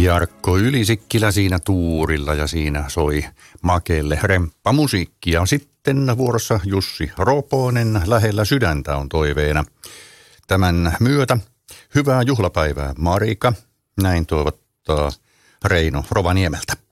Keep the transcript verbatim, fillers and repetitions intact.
Jarkko Ylisikkilä siinä tuurilla ja siinä soi makeelle remppamusiikkia. Sitten vuorossa Jussi Roponen, lähellä sydäntä on toiveena. Tämän myötä hyvää juhlapäivää Marika, näin toivottaa Reino Rovaniemeltä.